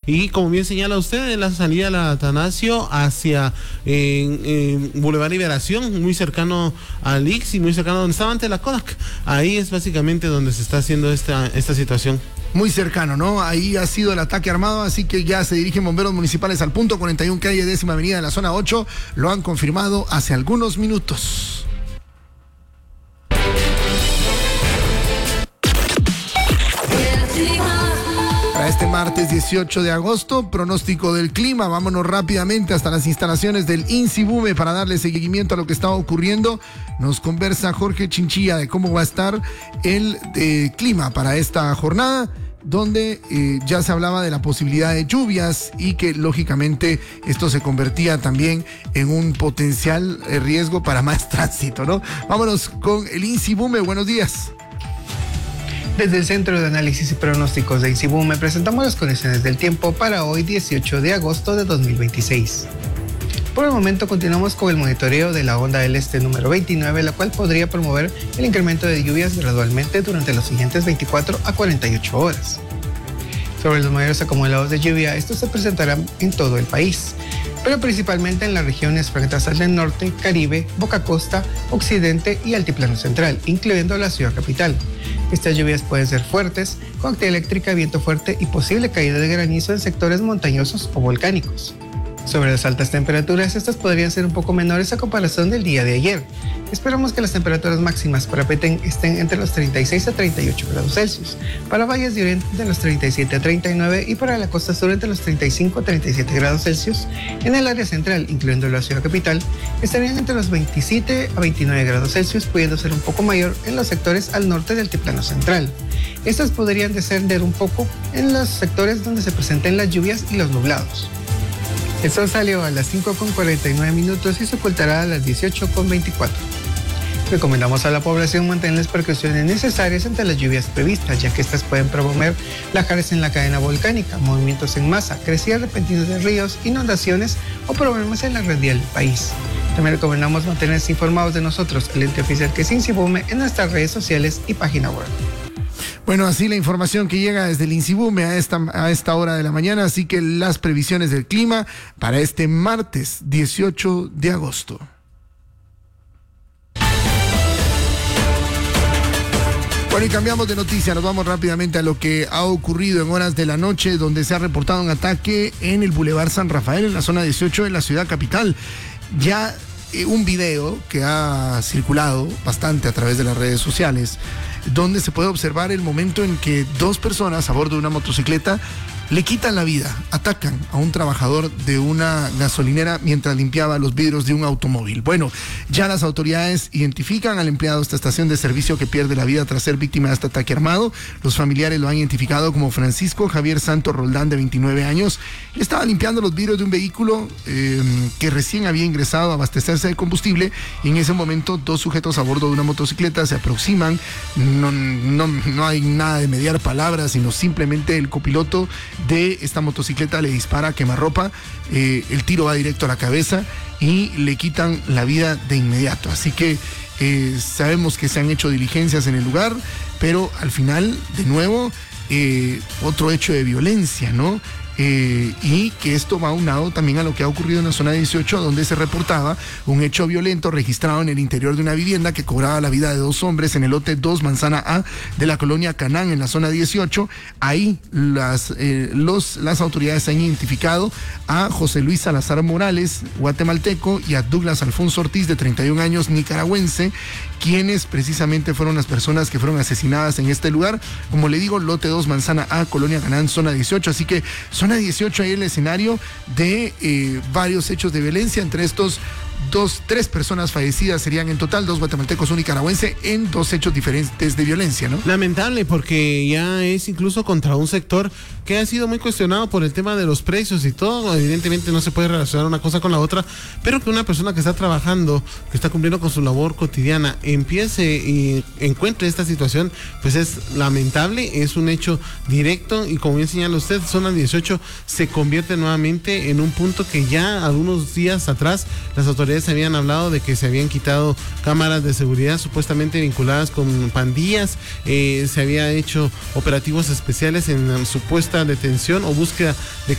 Y como bien señala usted, en la salida de la Atanasio hacia Boulevard Liberación, muy cercano al Ix y muy cercano donde estaba antes la Kodak. Ahí es básicamente donde se está haciendo esta situación. Muy cercano, ¿no? Ahí ha sido el ataque armado, así que ya se dirigen bomberos municipales al punto 41 calle 10ª avenida de la zona 8. Lo han confirmado hace algunos minutos. Para este martes 18 de agosto, pronóstico del clima. Vámonos rápidamente hasta las instalaciones del INSIBUME para darle seguimiento a lo que está ocurriendo. Nos conversa Jorge Chinchilla de cómo va a estar el clima para esta jornada, donde ya se hablaba de la posibilidad de lluvias y que lógicamente esto se convertía también en un potencial riesgo para más tránsito, ¿no? Vámonos con el INSIBUME. Buenos días. Desde el Centro de Análisis y Pronósticos de INSIBUME presentamos las condiciones del tiempo para hoy 18 de agosto de 2026. Por el momento continuamos con el monitoreo de la onda del este número 29, la cual podría promover el incremento de lluvias gradualmente durante los siguientes 24 a 48 horas. Sobre los mayores acumulados de lluvia, estos se presentarán en todo el país, pero principalmente en las regiones franjas del norte, Caribe, Boca Costa, Occidente y Altiplano Central, incluyendo la ciudad capital. Estas lluvias pueden ser fuertes, con actividad eléctrica, viento fuerte y posible caída de granizo en sectores montañosos o volcánicos. Sobre las altas temperaturas, estas podrían ser un poco menores a comparación del día de ayer. Esperamos que las temperaturas máximas para Petén estén entre los 36 a 38 grados Celsius, para Valles de Oriente entre los 37 a 39 y para la costa sur entre los 35 a 37 grados Celsius. En el área central, incluyendo la ciudad capital, estarían entre los 27 a 29 grados Celsius, pudiendo ser un poco mayor en los sectores al norte del altiplano central. Estas podrían descender un poco en los sectores donde se presenten las lluvias y los nublados. El sol salió a las 5:49 y se ocultará a las 18:24. Recomendamos a la población mantener las precauciones necesarias ante las lluvias previstas, ya que estas pueden promover lajares en la cadena volcánica, movimientos en masa, crecidas repentinas de ríos, inundaciones o problemas en la red vial del país. También recomendamos mantenerse informados de nosotros, el ente oficial que es INSIBUME, en nuestras redes sociales y página web. Bueno, así la información que llega desde el INSIBUME a esta hora de la mañana, así que las previsiones del clima para este martes 18 de agosto. Bueno, y cambiamos de noticia, nos vamos rápidamente a lo que ha ocurrido en horas de la noche, donde se ha reportado un ataque en el Boulevard San Rafael, en la zona 18 de la ciudad capital. Ya un video que ha circulado bastante a través de las redes sociales, donde se puede observar el momento en que dos personas a bordo de una motocicleta le quitan la vida, atacan a un trabajador de una gasolinera mientras limpiaba los vidrios de un automóvil. Bueno, ya las autoridades identifican al empleado de esta estación de servicio que pierde la vida tras ser víctima de este ataque armado. Los familiares lo han identificado como Francisco Javier Santos Roldán, de 29 años. Él estaba limpiando los vidrios de un vehículo que recién había ingresado a abastecerse de combustible, y en ese momento dos sujetos a bordo de una motocicleta se aproximan. No hay nada de mediar palabras, sino simplemente el copiloto de esta motocicleta le dispara a quemarropa. El tiro va directo a la cabeza y le quitan la vida de inmediato. Así que sabemos que se han hecho diligencias en el lugar, pero al final, de nuevo, otro hecho de violencia, ¿no? Y que esto va aunado también a lo que ha ocurrido en la zona 18, donde se reportaba un hecho violento registrado en el interior de una vivienda que cobraba la vida de dos hombres en el lote 2 Manzana A de la colonia Canán, en la zona 18. Ahí las autoridades han identificado a José Luis Salazar Morales, guatemalteco, y a Douglas Alfonso Ortiz, de 31 años, nicaragüense, quienes precisamente fueron las personas que fueron asesinadas en este lugar. Como le digo, lote 2 Manzana A, colonia Canán, zona 18. Así que zona 18 ahí el escenario de varios hechos de violencia. Entre estos, 3 personas fallecidas serían en total, 2 guatemaltecos, un nicaragüense, en 2 hechos diferentes de violencia, ¿no? Lamentable, porque ya es incluso contra un sector que ha sido muy cuestionado por el tema de los precios y todo. Evidentemente no se puede relacionar una cosa con la otra, pero que una persona que está trabajando, que está cumpliendo con su labor cotidiana, empiece y encuentre esta situación, pues es lamentable, es un hecho directo. Y como bien señala usted, zona 18 se convierte nuevamente en un punto que ya algunos días atrás las autoridades habían hablado de que se habían quitado cámaras de seguridad supuestamente vinculadas con pandillas. Se había hecho operativos especiales en supuesta detención o búsqueda de